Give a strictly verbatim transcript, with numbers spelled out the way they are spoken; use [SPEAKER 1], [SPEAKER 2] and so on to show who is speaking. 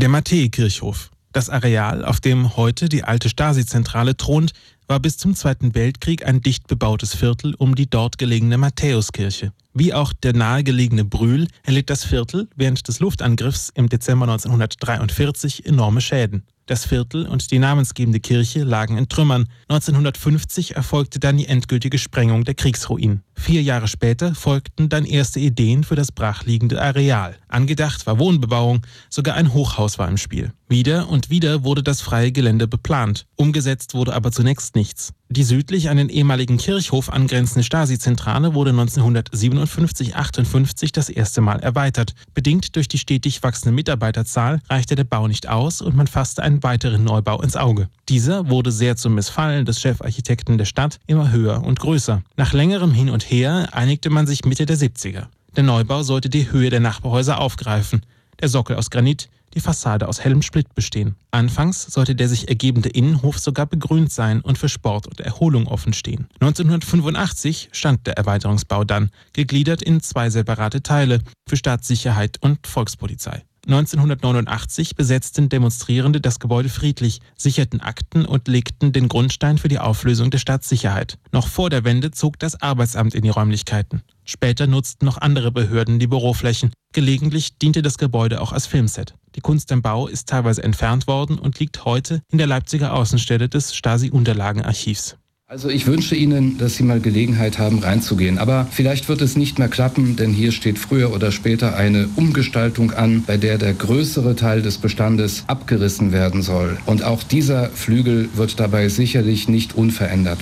[SPEAKER 1] Der Matthäi-Kirchhof. Das Areal, auf dem heute die alte Stasi-Zentrale thront, war bis zum Zweiten Weltkrieg ein dicht bebautes Viertel um die dort gelegene Matthäuskirche. Wie auch der nahegelegene Brühl erlitt das Viertel während des Luftangriffs im Dezember neunzehnhundertdreiundvierzig enorme Schäden. Das Viertel und die namensgebende Kirche lagen in Trümmern. neunzehnhundertfünfzig erfolgte dann die endgültige Sprengung der Kriegsruinen. Vier Jahre später folgten dann erste Ideen für das brachliegende Areal. Angedacht war Wohnbebauung, sogar ein Hochhaus war im Spiel. Wieder und wieder wurde das freie Gelände beplant. Umgesetzt wurde aber zunächst nichts. Die südlich an den ehemaligen Kirchhof angrenzende Stasi-Zentrale wurde neunzehnhundertsiebenundfünfzig achtundfünfzig das erste Mal erweitert. Bedingt durch die stetig wachsende Mitarbeiterzahl reichte der Bau nicht aus und man fasste einen weiteren Neubau ins Auge. Dieser wurde sehr zum Missfallen des Chefarchitekten der Stadt immer höher und größer. Nach längerem Hin und Her einigte man sich Mitte der siebziger. Der Neubau sollte die Höhe der Nachbarhäuser aufgreifen. Der Sockel aus Granit, die Fassade aus hellem Splitt bestehen. Anfangs sollte der sich ergebende Innenhof sogar begrünt sein und für Sport und Erholung offen stehen. neunzehnhundertfünfundachtzig stand der Erweiterungsbau dann, gegliedert in zwei separate Teile für Staatssicherheit und Volkspolizei. neunzehnhundertneunundachtzig besetzten Demonstrierende das Gebäude friedlich, sicherten Akten und legten den Grundstein für die Auflösung der Staatssicherheit. Noch vor der Wende zog das Arbeitsamt in die Räumlichkeiten. Später nutzten noch andere Behörden die Büroflächen. Gelegentlich diente das Gebäude auch als Filmset. Die Kunst am Bau ist teilweise entfernt worden und liegt heute in der Leipziger Außenstelle des Stasi-Unterlagenarchivs.
[SPEAKER 2] Also ich wünsche Ihnen, dass Sie mal Gelegenheit haben, reinzugehen. Aber vielleicht wird es nicht mehr klappen, denn hier steht früher oder später eine Umgestaltung an, bei der der größere Teil des Bestandes abgerissen werden soll. Und auch dieser Flügel wird dabei sicherlich nicht unverändert